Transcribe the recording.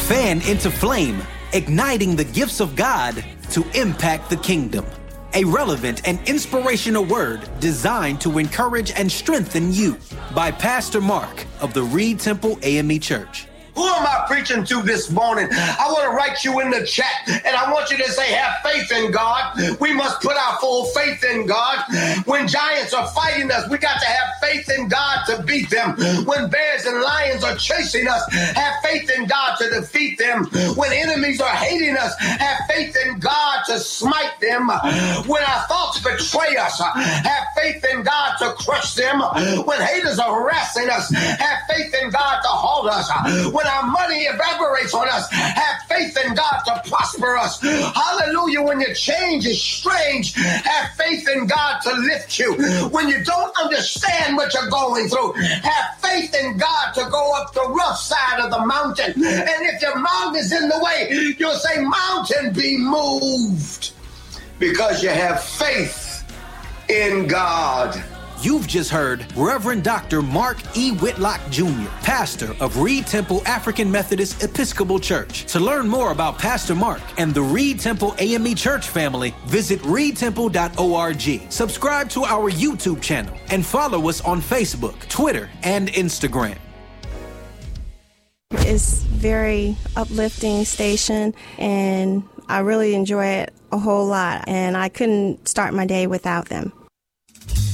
Fan into flame, igniting the gifts of God to impact the kingdom. A relevant and inspirational word designed to encourage and strengthen you by Pastor Mark of the Reed Temple AME Church. Who am I preaching to this morning? I want to write you in the chat, and I want you to say, have faith in God. We must put our full faith in God. When giants are fighting us, we got to have faith in God to beat them. When bears and lions are chasing us, have faith in God to defeat them. When enemies are hating us, have faith in God to smite them. When our thoughts betray us, have faith in God to crush them. When haters are harassing us, have faith in God to halt us. When our money evaporates on us, have faith in God to prosper us. Hallelujah. When your change is strange, have faith in God to lift you. When you don't understand what you're going through, have faith in God to go up the rough side of the mountain. And if your mountain is in the way, you'll say, mountain, be moved. Because you have faith in God. You've just heard Reverend Dr. Mark E. Whitlock Jr., pastor of Reed Temple African Methodist Episcopal Church. To learn more about Pastor Mark and the Reed Temple AME Church family, visit reedtemple.org. Subscribe to our YouTube channel and follow us on Facebook, Twitter, and Instagram. It's very uplifting station, and I really enjoy it a whole lot, and I couldn't start my day without them.